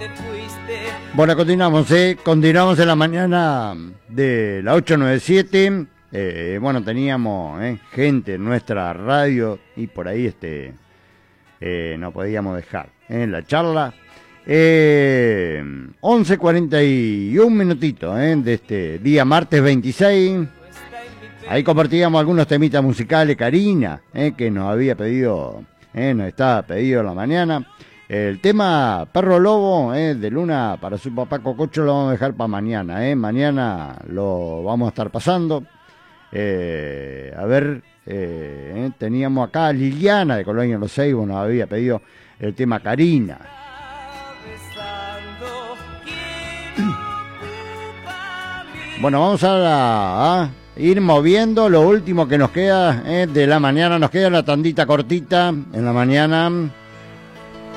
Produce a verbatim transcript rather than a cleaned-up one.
Bueno, continuamos, ¿eh? Continuamos en la mañana de la ocho noventa y siete. Eh, bueno, teníamos ¿eh? gente en nuestra radio y por ahí este eh, no podíamos dejar ¿eh? la charla. Eh, once cuarenta y un minutitos ¿eh? de este día martes veintiséis. Ahí compartíamos algunos temitas musicales. Karina, ¿eh? que nos había pedido, ¿eh? nos estaba pedido en la mañana. El tema Perro Lobo eh, de Luna para su papá Cococho lo vamos a dejar para mañana. Eh. Mañana lo vamos a estar pasando. Eh, a ver, eh, eh, teníamos acá a Liliana de Colonia Los Seibos, nos había pedido el tema Karina. Bueno, vamos a, la, a ir moviendo lo último que nos queda eh, de la mañana. Nos queda la tandita cortita en la mañana.